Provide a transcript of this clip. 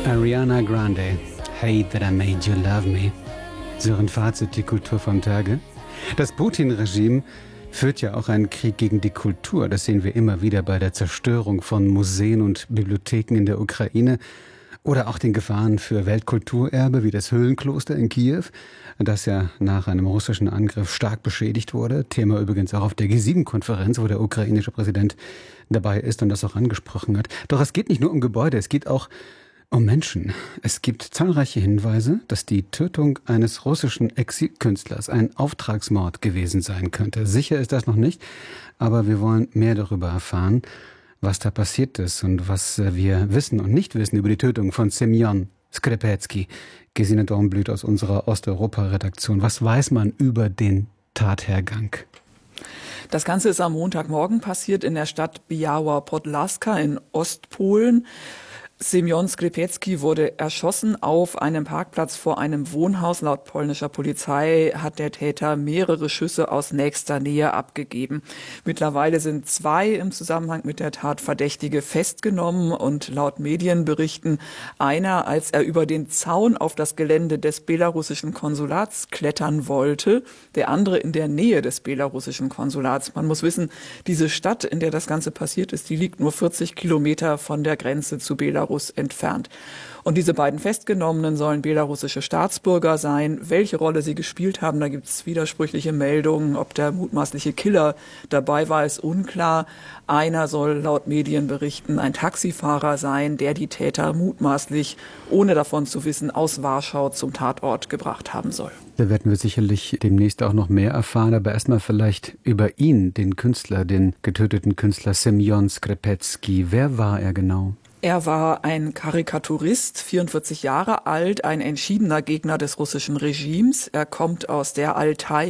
Ariana Grande, Hate That I Made You Love Me. So ein Fazit, die Kultur vom Tage. Das Putin-Regime führt ja auch einen Krieg gegen die Kultur. Das sehen wir immer wieder bei der Zerstörung von Museen und Bibliotheken in der Ukraine oder auch den Gefahren für Weltkulturerbe wie das Höhlenkloster in Kiew, das ja nach einem russischen Angriff stark beschädigt wurde. Thema übrigens auch auf der G7-Konferenz, wo der ukrainische Präsident dabei ist und das auch angesprochen hat. Doch es geht nicht nur um Gebäude, es geht auch um Menschen. Es gibt zahlreiche Hinweise, dass die Tötung eines russischen Exilkünstlers ein Auftragsmord gewesen sein könnte. Sicher ist das noch nicht, aber wir wollen mehr darüber erfahren, was da passiert ist und was wir wissen und nicht wissen über die Tötung von Semjon Skrzepetsky. Gesine Dornblüt aus unserer Osteuropa-Redaktion. Was weiß man über den Tathergang? Das Ganze ist am Montagmorgen passiert in der Stadt Biała Podlaska in Ostpolen. Semjon Skrzepetsky wurde erschossen auf einem Parkplatz vor einem Wohnhaus. Laut polnischer Polizei hat der Täter mehrere Schüsse aus nächster Nähe abgegeben. Mittlerweile sind 2 im Zusammenhang mit der Tat Verdächtige festgenommen und laut Medienberichten einer, als er über den Zaun auf das Gelände des belarussischen Konsulats klettern wollte, der andere in der Nähe des belarussischen Konsulats. Man muss wissen, diese Stadt, in der das Ganze passiert ist, die liegt nur 40 Kilometer von der Grenze zu Belarus entfernt. Und diese beiden Festgenommenen sollen belarussische Staatsbürger sein. Welche Rolle sie gespielt haben, da gibt es widersprüchliche Meldungen. Ob der mutmaßliche Killer dabei war, ist unklar. Einer soll laut Medienberichten ein Taxifahrer sein, der die Täter mutmaßlich, ohne davon zu wissen, aus Warschau zum Tatort gebracht haben soll. Da werden wir sicherlich demnächst auch noch mehr erfahren, aber erstmal vielleicht über ihn, den Künstler, den getöteten Künstler Semjon Skrzepetsky. Wer war er genau? Er war ein Karikaturist, 44 Jahre alt, ein entschiedener Gegner des russischen Regimes. Er kommt aus der Altai